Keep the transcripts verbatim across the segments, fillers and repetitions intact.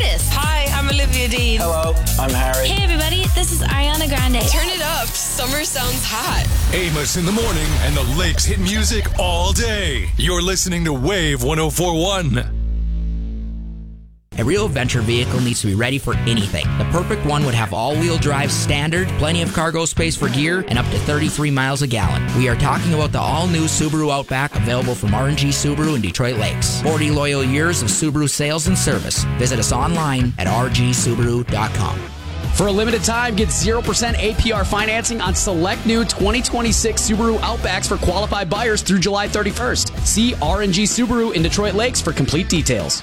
Kiss. Hi, I'm Olivia Dean. Hello, I'm Harry. Hey everybody, this is Ariana Grande. Turn it up. Summer sounds hot. Amos in the morning and the Lakes hit music all day. You're listening to Wave one oh four point one. A real adventure vehicle needs to be ready for anything. The perfect one would have all-wheel drive standard, plenty of cargo space for gear, and up to thirty-three miles a gallon. We are talking about the all-new Subaru Outback, available from R and G Subaru in Detroit Lakes. forty loyal years of Subaru sales and service. Visit us online at r g subaru dot com. For a limited time, get zero percent A P R financing on select new twenty twenty-six Subaru Outbacks for qualified buyers through July thirty-first. See R and G Subaru in Detroit Lakes for complete details.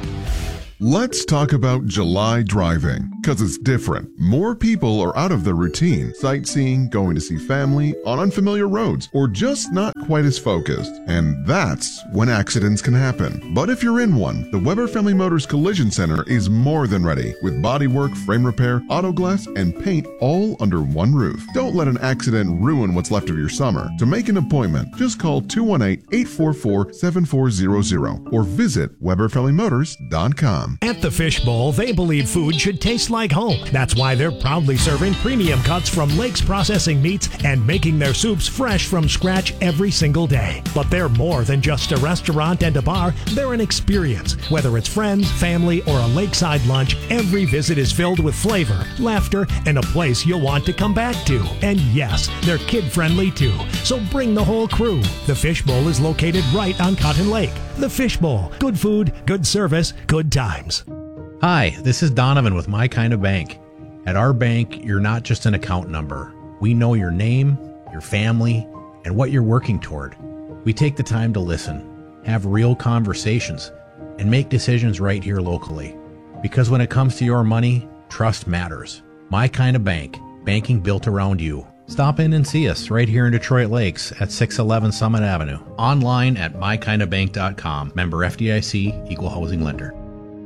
Let's talk about July driving, because it's different. More people are out of their routine, sightseeing, going to see family, on unfamiliar roads, or just not quite as focused. And that's when accidents can happen. But if you're in one, the Weber Family Motors Collision Center is more than ready, with bodywork, frame repair, auto glass, and paint all under one roof. Don't let an accident ruin what's left of your summer. To make an appointment, just call two one eight, eight four four, seven four zero zero or visit weber family motors dot com. At the Fishbowl, they believe food should taste like home. That's why they're proudly serving premium cuts from Lakes Processing Meats and making their soups fresh from scratch every single day. But they're more than just a restaurant and a bar. They're an experience. Whether it's friends, family, or a lakeside lunch, every visit is filled with flavor, laughter, and a place you'll want to come back to. And yes, they're kid-friendly too. So bring the whole crew. The Fishbowl is located right on Cotton Lake. The Fishbowl. Good food, good service, good times. Hi, this is Donovan with My Kind of Bank. At our bank, you're not just an account number. We know your name, your family, and what you're working toward. We take the time to listen, have real conversations, and make decisions right here locally. Because when it comes to your money, trust matters. My Kind of Bank. Banking built around you. Stop in and see us right here in Detroit Lakes at six eleven Summit Avenue. Online at my kind of bank dot com. Member F D I C, Equal Housing Lender.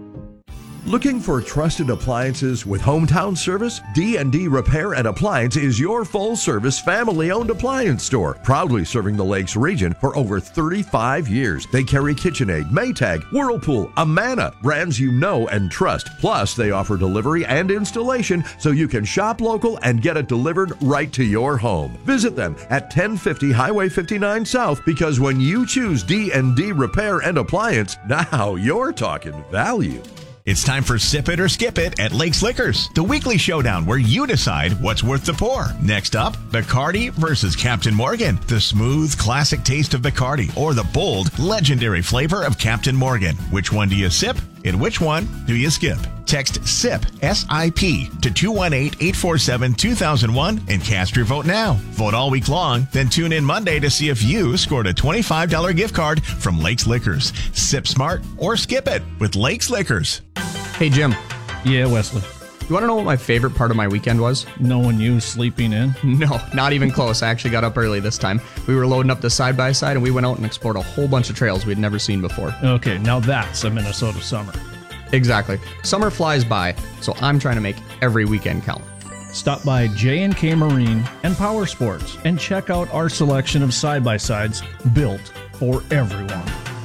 Looking for trusted appliances with hometown service? D and D Repair and Appliance is your full-service, family-owned appliance store, proudly serving the Lakes region for over thirty-five years. They carry KitchenAid, Maytag, Whirlpool, Amana, brands you know and trust. Plus, they offer delivery and installation so you can shop local and get it delivered right to your home. Visit them at ten fifty Highway fifty-nine South, because when you choose D and D Repair and Appliance, now you're talking value. It's time for Sip It or Skip It at Lakes Liquors, the weekly showdown where you decide what's worth the pour. Next up, Bacardi versus Captain Morgan, the smooth, classic taste of Bacardi or the bold, legendary flavor of Captain Morgan. Which one do you sip and which one do you skip? Text SIP, S I P, to two one eight, eight four seven, two thousand one and cast your vote now. Vote all week long, then tune in Monday to see if you scored a twenty-five dollars gift card from Lakes Liquors. Sip smart or skip it with Lakes Liquors. Hey, Jim. Yeah, Wesley. You want to know what my favorite part of my weekend was? Knowing you sleeping in? No, not even close. I actually got up early this time. We were loading up the side-by-side, and we went out and explored a whole bunch of trails we'd never seen before. Okay, now that's a Minnesota summer. Exactly. Summer flies by, so I'm trying to make every weekend count. Stop by J and K Marine and Power Sports and check out our selection of side-by-sides built for everyone.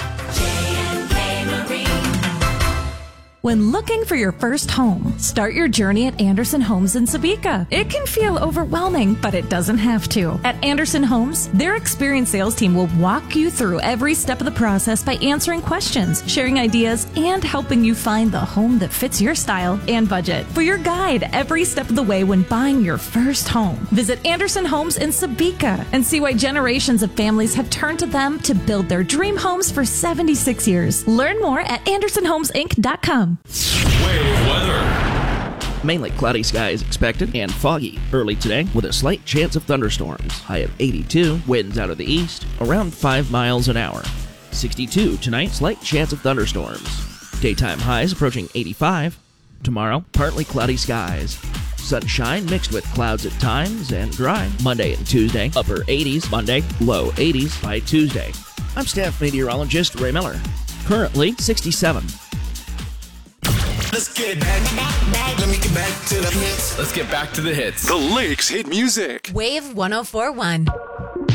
When looking for your first home, start your journey at Anderson Homes in Sebeka. It can feel overwhelming, but it doesn't have to. At Anderson Homes, their experienced sales team will walk you through every step of the process by answering questions, sharing ideas, and helping you find the home that fits your style and budget. For your guide every step of the way when buying your first home, visit Anderson Homes in Sebeka and see why generations of families have turned to them to build their dream homes for seventy-six years. Learn more at anderson homes inc dot com. Wave weather. Mainly cloudy skies expected and foggy early today with a slight chance of thunderstorms. High of eighty-two, winds out of the east, around five miles an hour. sixty-two tonight, slight chance of thunderstorms. Daytime highs approaching eighty-five. Tomorrow, partly cloudy skies. Sunshine mixed with clouds at times and dry. Monday and Tuesday, upper eighties. Monday, low eighties by Tuesday. I'm staff meteorologist Ray Miller. Currently sixty-seven. Let's get back, back, back. Let me get back to the hits. Let's get back to the hits. The Lakes hit music. Wave one oh four point one.